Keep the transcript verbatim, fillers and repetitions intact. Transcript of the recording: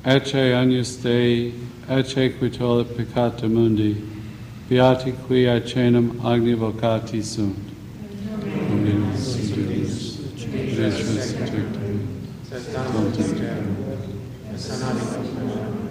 ecce agnus Dei, ecce qui tollit peccata mundi, beati qui aecenum agni vocati sunt. Dominus Deus, Deus et Domini, et sanabis